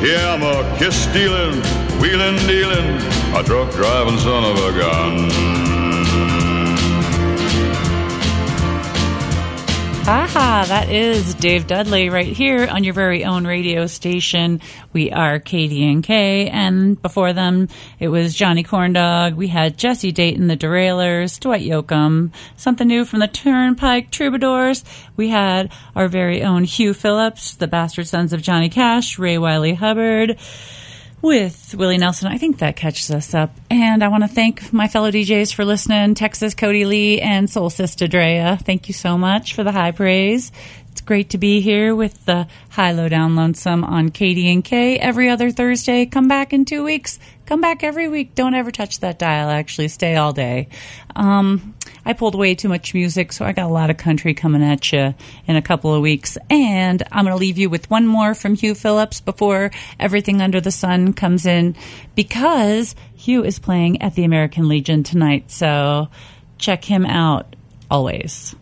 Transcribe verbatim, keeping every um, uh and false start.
Yeah, I'm a kiss-stealing, wheeling-dealing, a truck-driving son of a gun. Aha, that is Dave Dudley right here on your very own radio station. We are K D N K, and before them, it was Johnny Corndog. We had Jesse Dayton, the Derailers, Dwight Yoakam, something new from the Turnpike Troubadours. We had our very own Hugh Phillips, the Bastard Sons of Johnny Cash, Ray Wiley Hubbard, with Willie Nelson. I think that catches us up. And I want to thank my fellow D Js for listening, Texas Cody Lee and Soul Sister Drea. Thank you so much for the high praise. It's great to be here with the High Low Down Lonesome on K D N K every other Thursday. Come back in two weeks. Come back every week. Don't ever touch that dial, actually. Stay all day. Um, I pulled way too much music, so I got a lot of country coming at you in a couple of weeks. And I'm going to leave you with one more from Hugh Phillips before Everything Under the Sun comes in, because Hugh is playing at the American Legion tonight. So check him out always.